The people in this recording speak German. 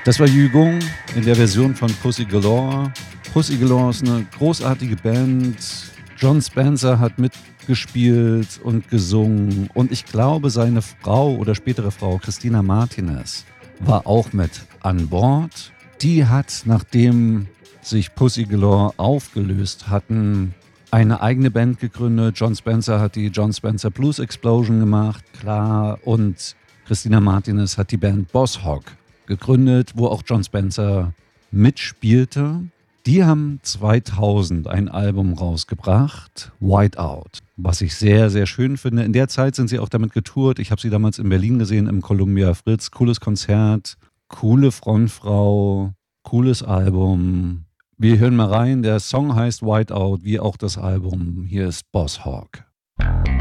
Das war Yugong in der Version von Pussy Galore. Pussy Galore ist eine großartige Band. Jon Spencer hat mitgespielt und gesungen. Und ich glaube, seine Frau oder spätere Frau, Christina Martinez, war auch mit an Bord. Die hat, nachdem sich Pussy Galore aufgelöst hatten, eine eigene Band gegründet. Jon Spencer hat die Jon Spencer Blues Explosion gemacht, klar. Und Christina Martinez hat die Band Boss Hogg gegründet, wo auch Jon Spencer mitspielte. Die haben 2000 ein Album rausgebracht, Whiteout, was ich sehr, sehr schön finde. In der Zeit sind sie auch damit getourt. Ich habe sie damals in Berlin gesehen, im Columbia Fritz. Cooles Konzert, coole Frontfrau, cooles Album. Wir hören mal rein. Der Song heißt Whiteout, wie auch das Album. Hier ist Boss Hogg.